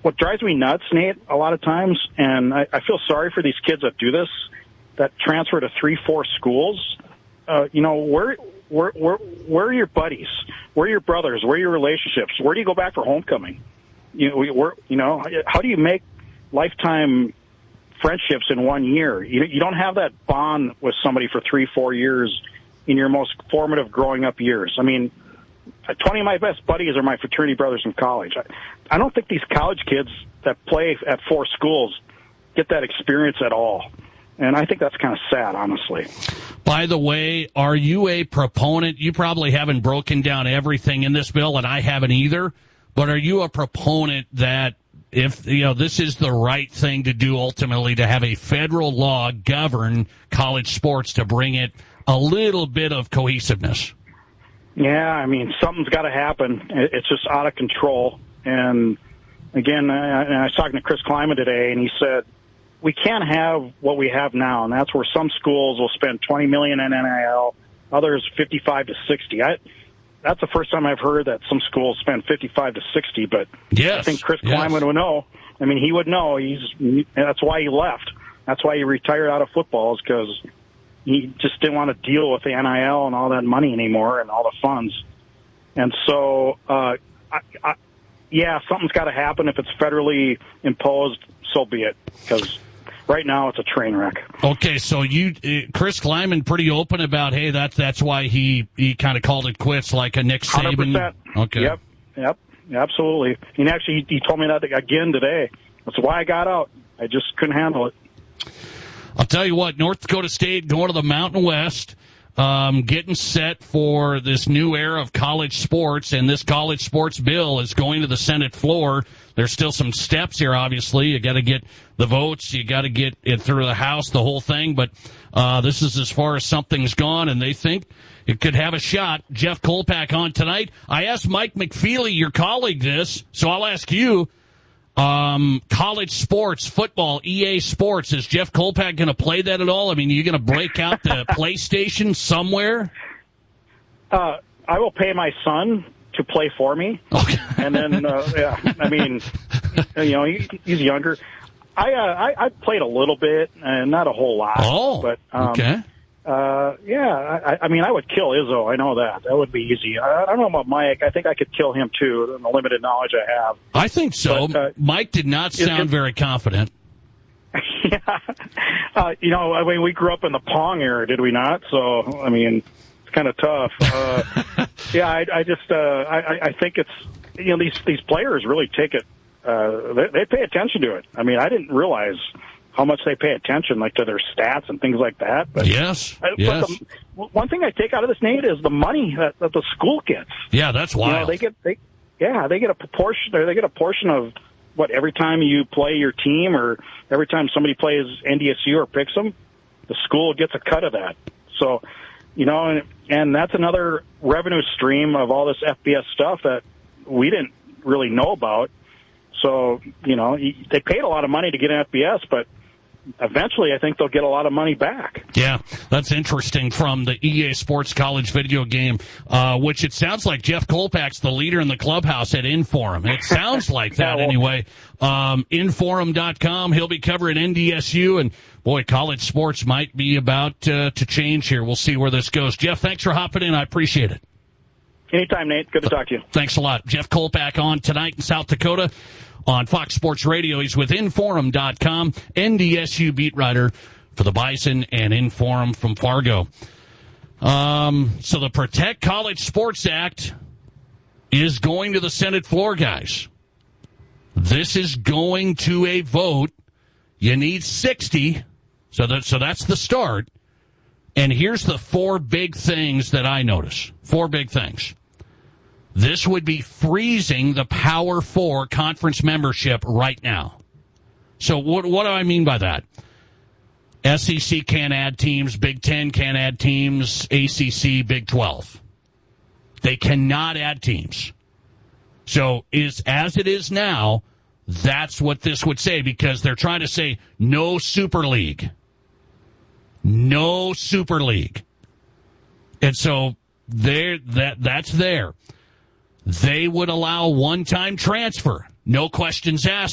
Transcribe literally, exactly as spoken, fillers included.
what drives me nuts, Nate, a lot of times, and I, I feel sorry for these kids that do this, that transfer to three, four schools. Uh, you know, where, where, where, where are your buddies? Where are your brothers? Where are your relationships? Where do you go back for homecoming? You know, we, we're, you know, how do you make lifetime friendships in one year? You, you don't have that bond with somebody for three, four years in your most formative growing up years. I mean, twenty of my best buddies are my fraternity brothers in college. I, I don't think these college kids that play at four schools get that experience at all. And I think that's kind of sad, honestly. By the way, are you a proponent? You probably haven't broken down everything in this bill, and I haven't either. But are you a proponent that if, you know, this is the right thing to do ultimately, to have a federal law govern college sports to bring it a little bit of cohesiveness? Yeah, I mean, something's got to happen. It's just out of control. And, again, I, I was talking to Chris Kleiman today, and he said, we can't have what we have now, and that's where some schools will spend twenty million dollars in N I L, others fifty-five to sixty. I, that's the first time I've heard that some schools spend fifty-five to sixty, but yes, I think Chris yes. Kleiman would know. I mean, he would know. He's that's why he left. That's why he retired out of football, is because he just didn't want to deal with the N I L and all that money anymore and all the funds. And so, uh, I, I, yeah, something's got to happen. If it's federally imposed, so be it, because right now it's a train wreck. Okay, so you, uh, Chris Kleiman, pretty open about, hey, that's that's why he, he kind of called it quits, like a Nick Saban. one hundred percent. Okay. Yep, yep, absolutely. And actually, he, he told me that again today. That's why I got out. I just couldn't handle it. I'll tell you what, North Dakota State going to the Mountain West, um, getting set for this new era of college sports, and this college sports bill is going to the Senate floor. There's still some steps here, obviously. You got to get the votes. You got to get it through the House, the whole thing. But uh, this is as far as something's gone, and they think it could have a shot. Jeff Kolpak on tonight. I asked Mike McFeely, your colleague, this, so I'll ask you. Um, college sports, football, E A Sports, is Jeff Kolpak going to play that at all? I mean, are you going to break out the PlayStation somewhere? Uh, I will pay my son to play for me. Okay. And then, uh, yeah, I mean, you know, he, he's younger. I, uh, I I played a little bit, and not a whole lot. Oh, but, um, okay. Uh, yeah, I, I mean, I would kill Izzo. I know that. That would be easy. I, I don't know about Mike. I think I could kill him, too, in the limited knowledge I have. I think so. But, uh, Mike did not sound it, very confident. Yeah. Uh, you know, I mean, we grew up in the Pong era, did we not? So, I mean, it's kind of tough. Uh, yeah, I, I just, uh, I, I think it's, you know, these, these players really take it, uh, they, they pay attention to it. I mean, I didn't realize how much they pay attention, like, to their stats and things like that. But, yes, uh, yes. But the, one thing I take out of this, Nate, is the money that, that the school gets. Yeah, that's wild. You know, they get, they, yeah, they get a proportion, they get a portion of, what, every time you play your team or every time somebody plays N D S U or picks them, the school gets a cut of that. So, you know, and, and that's another revenue stream of all this F B S stuff that we didn't really know about. So, you know, they paid a lot of money to get an F B S, but eventually I think they'll get a lot of money back. Yeah, that's interesting from the E A Sports College video game, uh, which it sounds like Jeff Kolpak's the leader in the clubhouse at Inforum. It sounds like that yeah, well, anyway. Um, Inforum dot com, he'll be covering N D S U, and boy, college sports might be about uh, to change here. We'll see where this goes. Jeff, thanks for hopping in. I appreciate it. Anytime, Nate. Good to talk to you. Thanks a lot. Jeff Kolpak on tonight in South Dakota on Fox Sports Radio. He's with Inforum dot com, N D S U beat writer for the Bison and Inforum from Fargo. Um, so the Protect College Sports Act is going to the Senate floor, guys. This is going to a vote. You need sixty, so that so that's the start. And here's the four big things that I notice. Four big things. This would be freezing the Power Four conference membership right now. So what, what do I mean by that? S E C can't add teams, Big Ten can't add teams, A C C, Big twelve. They cannot add teams. So is as it is now, that's what this would say, because they're trying to say no Super League. No Super League. And so there that that's there. They would allow one-time transfer. No questions asked.